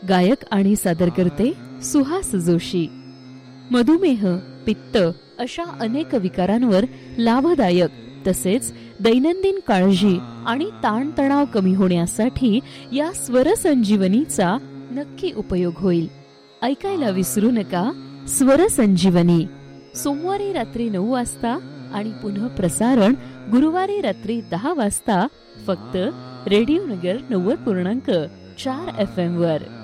गायक आणि सादरकर्ते सुहास जोशी. मधुमेह, पित्त अशा अनेक विकारांवर लाभदायक तसेच दैनंदिन काळजी आणि ताणतणाव कमी होण्यासाठी या स्वर संजीवनीचा नक्की उपयोग होईल. ऐकायला विसरू नका स्वर संजीवनी. सोमवारी रात्री 9 वाजता आणि पुन्हा प्रसारण गुरुवारी रात्री 10 वाजता फक्त रेडिओ नगर 90.4 FM वर.